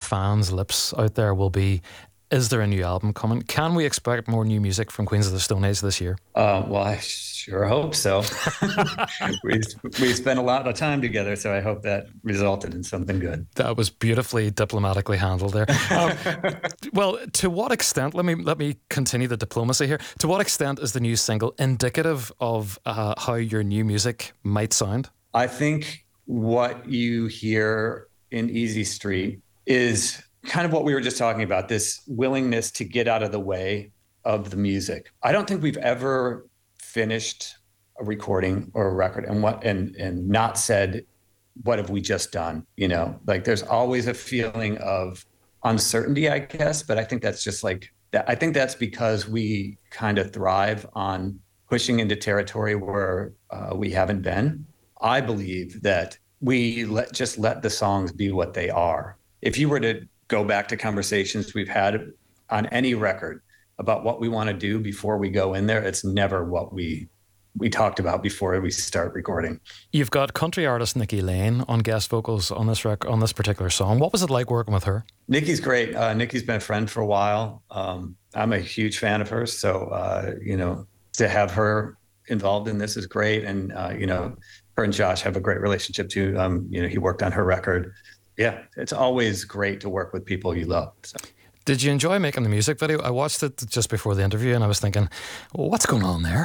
fans' lips out there will be, is there a new album coming? Can we expect more new music from Queens of the Stone Age this year? Well, I sure hope so. we spent a lot of time together, so I hope that resulted in something good. That was beautifully diplomatically handled there. Well, to what extent? Let me continue the diplomacy here. To what extent is the new single indicative of how your new music might sound? I think what you hear in Easy Street is kind of what we were just talking about, this willingness to get out of the way of the music. I don't think we've ever finished a recording or a record and not said, what have we just done? You know, like there's always a feeling of uncertainty, I guess, but I think that's just like that. I think that's because we kind of thrive on pushing into territory where we haven't been. I believe that we just let the songs be what they are. If you were to go back to conversations we've had on any record about what we want to do before we go in there, it's never what we talked about before we start recording. You've got country artist Nikki Lane on guest vocals on this on this particular song. What was it like working with her? Nikki's great. Nikki's been a friend for a while. I'm a huge fan of hers, so you know, to have her involved in this is great. And you know, her and Josh have a great relationship too. You know, he worked on her record. Yeah, it's always great to work with people you love. So. Did you enjoy making the music video? I watched it just before the interview and I was thinking, well, what's going on there?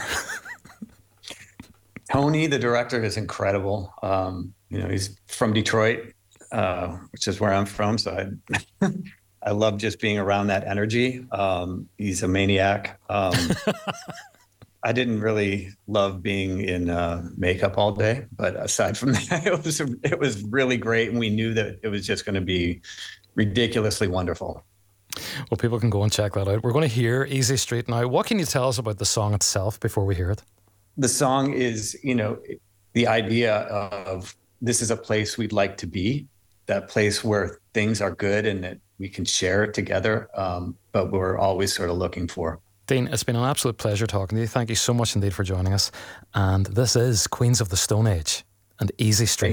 Tony, the director, is incredible. You know, he's from Detroit, which is where I'm from. So I love just being around that energy. He's a maniac. I didn't really love being in makeup all day, but aside from that, it was really great, and we knew that it was just going to be ridiculously wonderful. Well, people can go and check that out. We're going to hear Easy Street now. What can you tell us about the song itself before we hear it? The song is, you know, the idea of this is a place we'd like to be, that place where things are good and that we can share it together, but we're always sort of looking for. Dean, it's been an absolute pleasure talking to you. Thank you so much indeed for joining us. And this is Queens of the Stone Age and Easy Street.